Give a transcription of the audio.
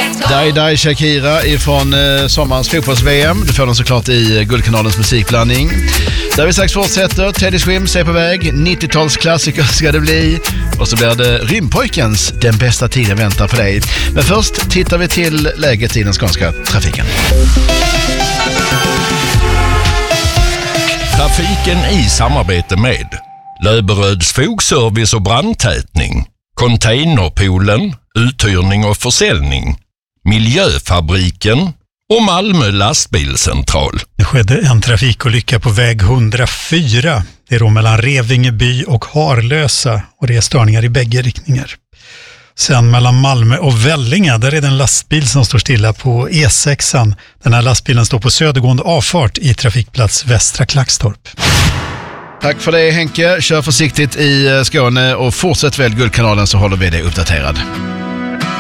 Dai Dai Shakira ifrån sommarens fotbolls-VM. Du får den såklart i Guldkanalens musikblandning. Där vi strax fortsätter. Teddy Swims är på väg. 90-talsklassiker ska det bli. Och så blir det Rymdpojkens Den bästa tiden väntar på dig. Men först tittar vi till läget i den skånska trafiken. Trafiken i samarbete med Löberöds fogservice och brandtätning, Containerpoolen, uthyrning och försäljning, Miljöfabriken och Malmö lastbilscentral. Det skedde en trafikolycka på väg 104. Det är då mellan Revingeby och Harlösa och det är störningar i bägge riktningar. Sen mellan Malmö och Vellinge, där är det en lastbil som står stilla på E6. Den här lastbilen står på södergående avfart i trafikplats Västra Klackstorp. Tack för det Henke. Kör försiktigt i Skåne och fortsätt väl Guldkanalen så håller vi dig uppdaterad.